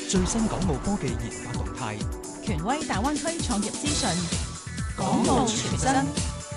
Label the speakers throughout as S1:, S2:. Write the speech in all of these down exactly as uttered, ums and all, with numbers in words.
S1: 最新港澳科技研發動態，
S2: 權威大灣區創業資訊，
S1: 港澳全真。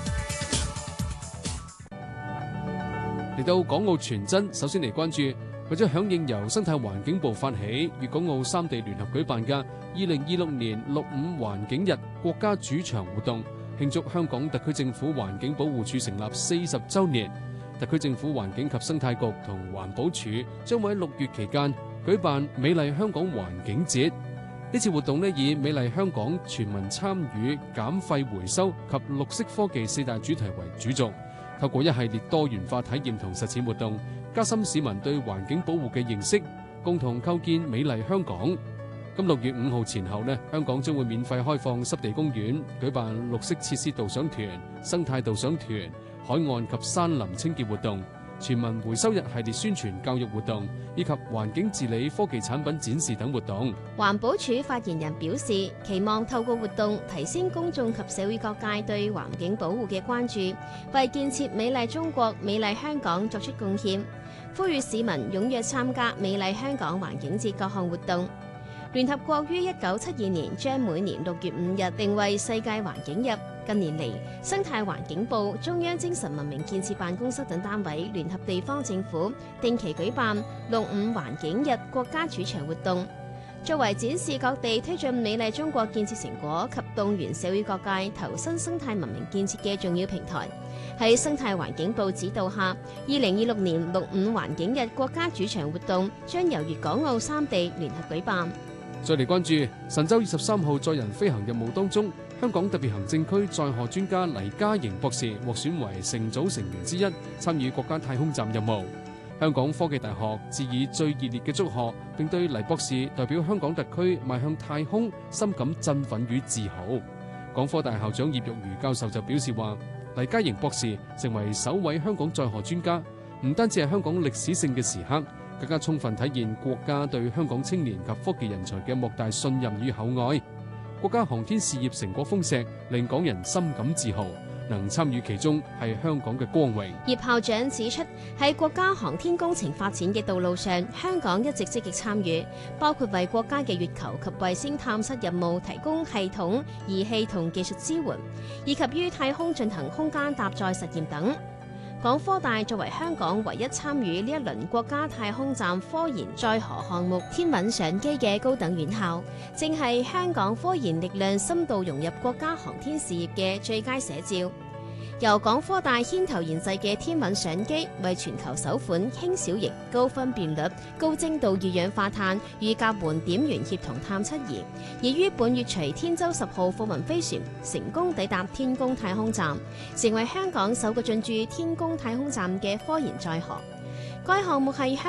S3: 嚟到港澳全真，首先嚟關注為咗響應由生態環境部發起、粵港澳三地聯合舉辦嘅二零二六年六五環境日國家主場活動，慶祝香港特區政府環境保護署成立四十週年。特區政府環境及生態局同環保署將會喺六月期間舉辦美麗香港環境節。呢次活動呢，以美麗香港全民參與、減廢回收及綠色科技四大主題為主軸，透過一系列多元化體驗同實踐活動，加深市民對環境保護嘅認識，共同構建美麗香港。咁六月五號前後呢，香港將會免費開放濕地公園，舉辦綠色設施導賞團、生態導賞團、海岸及山林清潔活動、全民回收日系列宣傳教育活動，以及環境治理科技產品展示等活動。
S4: 環保署發言人表示，期望透過活動提升公眾及社會各界對環境保護嘅關注，為建設美麗中國、美麗香港作出貢獻，呼籲市民踴躍參加美麗香港環境節各項活動。聯合國於一九七二年將每年六月五日定為世界環境日。近年嚟，生態環境部、中央精神文明建設辦公室等單位聯合地方政府定期舉辦六五環境日國家主場活動，作為展示各地推進美麗中國建設成果及動員社會各界投身生態文明建設嘅重要平台。喺生態環境部指導下，二零二六年六五環境日國家主場活動將由粵港澳三地聯合舉辦。
S3: 再嚟關注神舟二十三號載人飛行任務當中，香港特別行政區載荷專家黎嘉瑩博士獲選為乘組成員之一，參與國家太空站任務。香港科技大學致以最熱烈嘅祝賀，並對黎博士代表香港特區邁向太空深感振奮與自豪。港科大校長葉玉如教授就表示話，黎嘉瑩博士成為首位香港載荷專家，唔單止係香港歷史性嘅時刻，更加充分體現國家對香港青年及科技人才嘅莫大信任與厚愛。國家航天事業成果豐碩，令港人深感自豪，能參與其中係香港嘅光榮。
S4: 葉校長指出，喺國家航天工程發展嘅道路上，香港一直積極參與，包括為國家嘅月球及衛星探測任務提供系統、儀器同技術支援，以及於太空進行空間搭載實驗等。港科大作為香港唯一參與呢一輪國家太空站科研載荷項目天穩上機嘅高等院校，正係香港科研力量深度融入國家航天事業嘅最佳寫照。由港科大牽頭研製嘅天穩上機，為全球首款輕小型、高分辨率、高精度二氧化碳與甲烷點源協同探測儀，已於本月隨天舟十號貨運飛船成功抵達天宮太空站，成為香港首個進駐天宮太空站嘅科研載荷。該項目係香